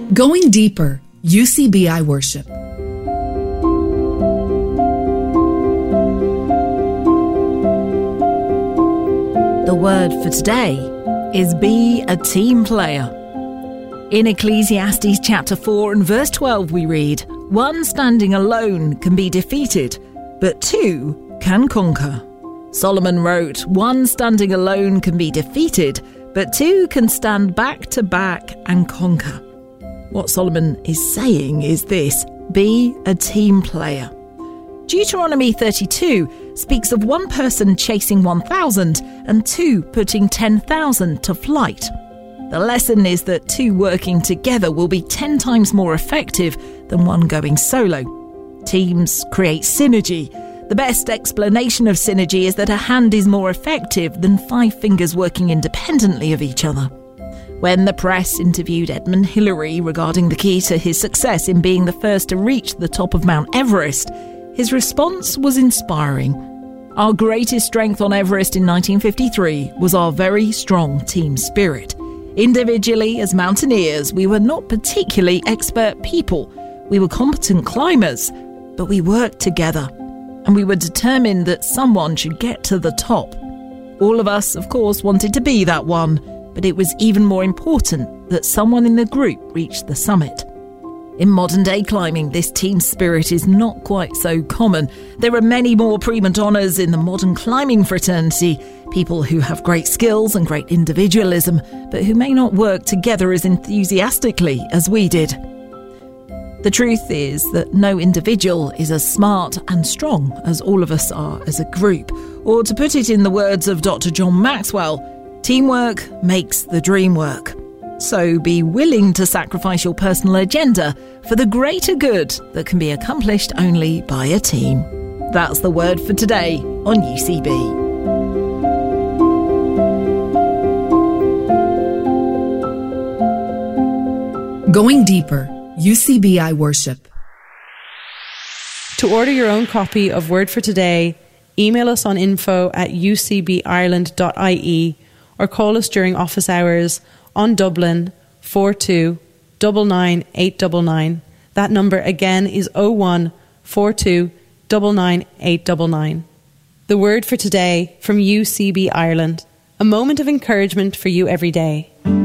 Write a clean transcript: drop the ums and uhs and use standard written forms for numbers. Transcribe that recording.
Going deeper, UCBI worship. The word for today is be a team player. In Ecclesiastes chapter 4 and verse 12 we read, "One standing alone can be defeated, but two can conquer." Solomon wrote, "One standing alone can be defeated, but two can stand back to back and conquer." What Solomon is saying is this: be a team player. Deuteronomy 32 speaks of one person chasing 1,000 and two putting 10,000 to flight. The lesson is that two working together will be 10 times more effective than one going solo. Teams create synergy. The best explanation of synergy is that a hand is more effective than 5 fingers working independently of each other. When the press interviewed Edmund Hillary regarding the key to his success in being the first to reach the top of Mount Everest, his response was inspiring. "Our greatest strength on Everest in 1953 was our very strong team spirit. Individually, as mountaineers, we were not particularly expert people. We were competent climbers, but we worked together, and we were determined that someone should get to the top. All of us, of course, wanted to be that one, but it was even more important that someone in the group reach the summit." In modern-day climbing, this team spirit is not quite so common. There are many more prima donnas in the modern climbing fraternity, people who have great skills and great individualism, but who may not work together as enthusiastically as we did. The truth is that no individual is as smart and strong as all of us are as a group. Or to put it in the words of Dr. John Maxwell, teamwork makes the dream work. So be willing to sacrifice your personal agenda for the greater good that can be accomplished only by a team. That's the word for today on UCB. Going deeper, UCBI worship. To order your own copy of Word for Today, email us on info@ucbireland.ie or call us during office hours on Dublin 42 99 899. That number again is 01 42 99 899. The Word for Today from UCB Ireland. A moment of encouragement for you every day.